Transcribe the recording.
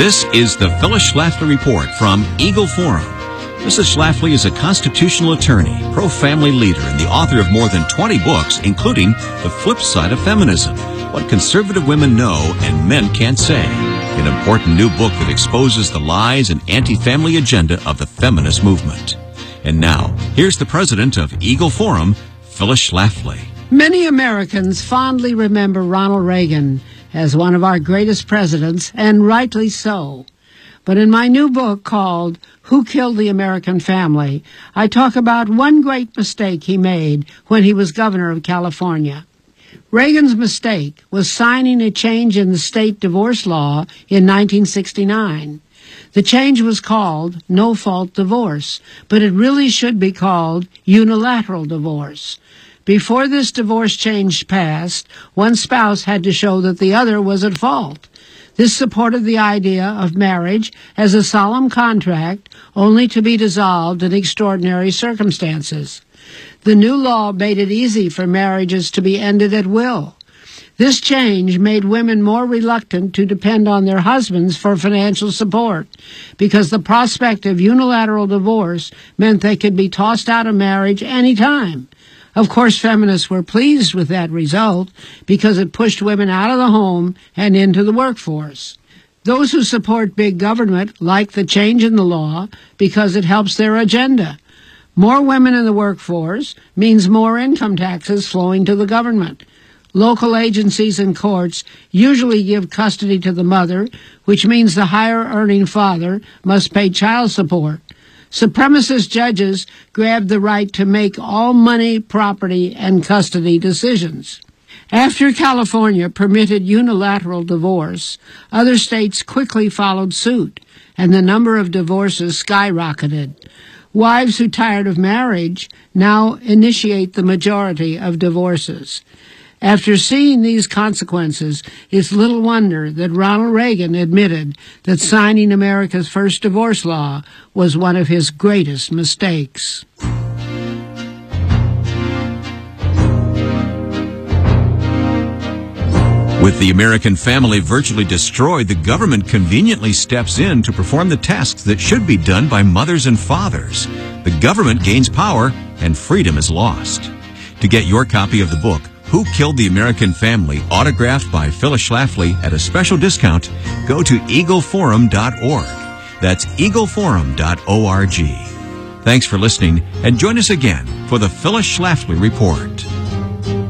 This is the Phyllis Schlafly Report from Eagle Forum. Mrs. Schlafly is a constitutional attorney, pro-family leader, and the author of more than 20 books, including The Flip Side of Feminism, What Conservative Women Know and Men Can't Say, an important new book that exposes the lies and anti-family agenda of the feminist movement. And now, here's the president of Eagle Forum, Phyllis Schlafly. Many Americans fondly remember Ronald Reagan as one of our greatest presidents, and rightly so. But in my new book called Who Killed the American Family, I talk about one great mistake he made when he was governor of California. Reagan's mistake was signing a change in the state divorce law in 1969. The change was called no-fault divorce, but it really should be called unilateral divorce. Before this divorce change passed, one spouse had to show that the other was at fault. This supported the idea of marriage as a solemn contract only to be dissolved in extraordinary circumstances. The new law made it easy for marriages to be ended at will. This change made women more reluctant to depend on their husbands for financial support because the prospect of unilateral divorce meant they could be tossed out of marriage any time. Of course, feminists were pleased with that result because it pushed women out of the home and into the workforce. Those who support big government like the change in the law because it helps their agenda. More women in the workforce means more income taxes flowing to the government. Local agencies and courts usually give custody to the mother, which means the higher-earning father must pay child support. Supremacist judges grabbed the right to make all money, property, and custody decisions. After California permitted unilateral divorce, other states quickly followed suit, and the number of divorces skyrocketed. Wives who tired of marriage now initiate the majority of divorces. After seeing these consequences, it's little wonder that Ronald Reagan admitted that signing America's first divorce law was one of his greatest mistakes. With the American family virtually destroyed, the government conveniently steps in to perform the tasks that should be done by mothers and fathers. The government gains power, and freedom is lost. To get your copy of the book, Who Killed the American Family, autographed by Phyllis Schlafly at a special discount, go to eagleforum.org. That's eagleforum.org. Thanks for listening, and join us again for the Phyllis Schlafly Report.